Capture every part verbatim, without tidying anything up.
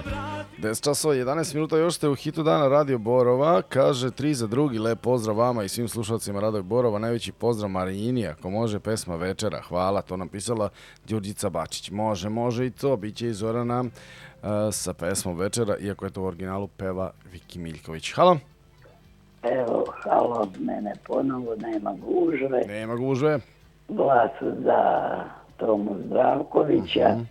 deset časova i jedanaest minuta, još ste u hitu dana Radio Borova. Kaže, tri za drugi, lep pozdrav vama i svim slušalcima Radio Borova. Najveći pozdrav Marijini, ako može, pesma Večera. Hvala, to nam pisala Đurđica Bačić. Može, može i to, bit će i Zorana uh, sa pesmom Večera, iako je to u originalu peva Viki Miljković. Halo? Evo, halo, mene ponovo, nema gužve. Nema gužve. Glas za Tomu Zdravkovića uh-huh.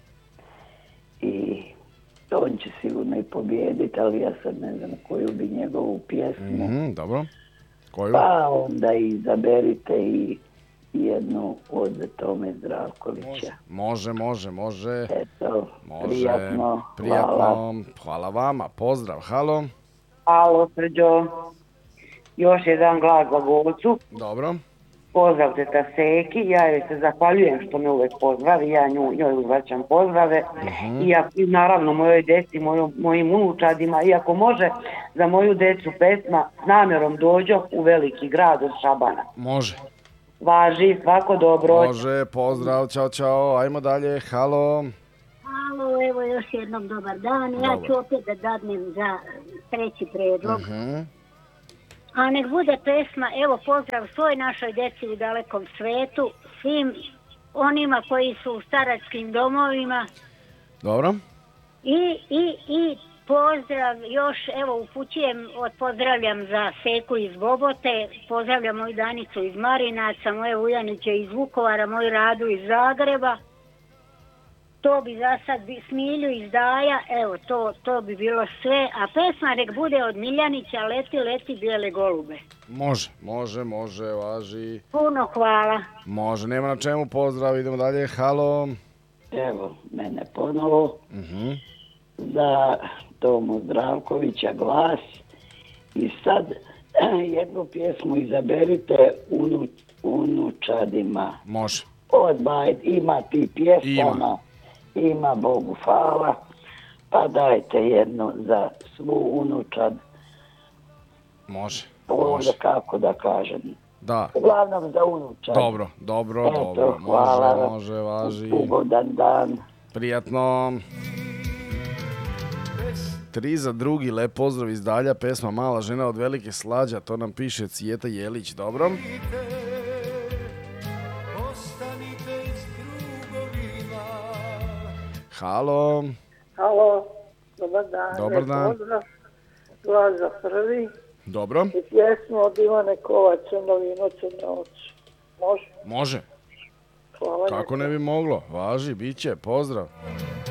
i on će sigurno i pobijediti, ali ja sad ne znam koju bi njegovu pjesmu. Mm-hmm, dobro. Koju? Pa onda izaberite i jednu od Tome Zdravkovića. Može, može, može. Eto, može. Prijatno, Prijatno. Hvala. Hvala vama, pozdrav, halo. Halo, Srđo. Još jedan glas za Gocu. Dobro. Pozdrav teta Seki, ja joj se zahvaljujem što me uvek pozdravi, ja nju, njoj uzvraćam pozdrave. Uh-huh. I, ja, i naravno mojoj deci, mojom, mojim unučadima, iako može za moju decu pesma S namjerom dođo u veliki grad od Šabana. Može. Važi, svako dobro. Može, pozdrav, čao, čao, ajmo dalje, halo. Halo, evo još jednom dobar dan, Dobar. ja ću opet da dadnem za treći predlog. Uh-huh. A nek bude pesma, evo pozdrav svoj našoj deci u dalekom svetu, svim onima koji su u staračkim domovima. Dobro. I, i, i pozdrav još, evo upućujem, pozdravljam za Seku iz Bobote, pozdravljam moju Danicu iz Marinaca, moje Ujaniće iz Vukovara, moju Radu iz Zagreba. To bi za sad Smilju iz Daja, evo to, to bi bilo sve, a pesma nek bude od Miljanića, Leti, leti bijele golube. Može, može, može, važi. Puno hvala. Može, nema na čemu, pozdrav, idemo dalje, halo. Evo, mene ponovo Uh-huh. za Tomu Zdravkovića glas i sad jednu pjesmu izaberite unu, unučadima. Može. Od Bajd, ima ti pjesama. Ima. Ima, Bogu hvala, pa dajte jednu za svu unučad. Može, Onda može. kako da kažem. Da. Uglavnom za unučad. Dobro, dobro, Eto, dobro. hvala. Može, može, važi. Ugodan dan. Prijatno. Tri za drugi, lep pozdrav iz Dalja, pesma Mala žena od Velike Slađa, to nam piše Cijeta Jelić, dobro. Halo. Halo, dobar dan. Dobar dan. Pozdrav. Glas za prvi. Dobro. I pjesmu od Ivane Kovač, Crnovino, Crne oči. Može? Može. Hvala. Kako ne bi moglo? Važi, bit će, pozdrav.